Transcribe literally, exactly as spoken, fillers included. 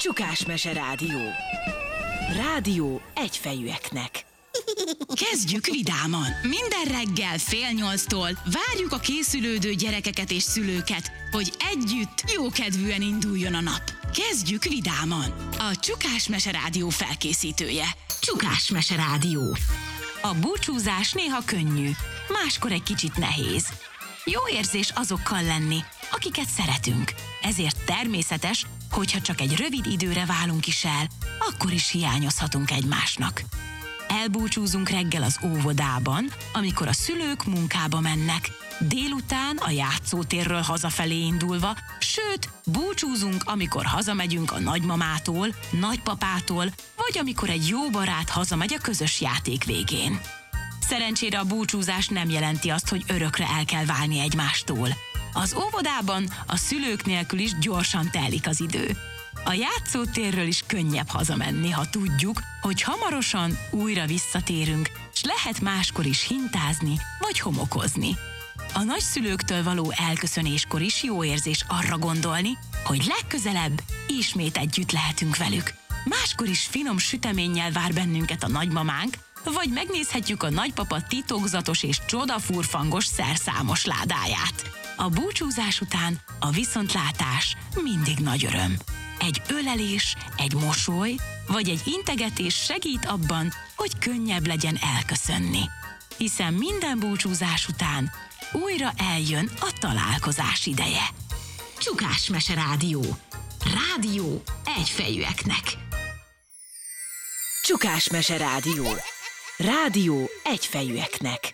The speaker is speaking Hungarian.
Csukásmese Rádió. Rádió egyfejűeknek. Kezdjük vidáman! Minden reggel fél nyolctól várjuk a készülődő gyerekeket és szülőket, hogy együtt jókedvűen induljon a nap. Kezdjük vidáman! A Csukásmese Rádió felkészítője. Csukásmese Rádió. A búcsúzás néha könnyű, máskor egy kicsit nehéz. Jó érzés azokkal lenni, akiket szeretünk. Ezért természetes, hogyha csak egy rövid időre válunk is el, akkor is hiányozhatunk egymásnak. Elbúcsúzunk reggel az óvodában, amikor a szülők munkába mennek, délután a játszótérről hazafelé indulva, sőt, búcsúzunk, amikor hazamegyünk a nagymamától, nagypapától, vagy amikor egy jó barát hazamegy a közös játék végén. Szerencsére a búcsúzás nem jelenti azt, hogy örökre el kell válni egymástól. Az óvodában a szülők nélkül is gyorsan telik az idő. A játszótérről is könnyebb hazamenni, ha tudjuk, hogy hamarosan újra visszatérünk, s lehet máskor is hintázni vagy homokozni. A nagyszülőktől való elköszönéskor is jó érzés arra gondolni, hogy legközelebb ismét együtt lehetünk velük. Máskor is finom süteménnyel vár bennünket a nagymamánk, vagy megnézhetjük a nagypapa titokzatos és csodafurfangos szerszámos ládáját. A búcsúzás után a viszontlátás mindig nagy öröm. Egy ölelés, egy mosoly, vagy egy integetés segít abban, hogy könnyebb legyen elköszönni. Hiszen minden búcsúzás után újra eljön a találkozás ideje. Csukásmese Rádió. Rádió egyfejűeknek. Csukásmese Rádió. Rádió egyfejűeknek.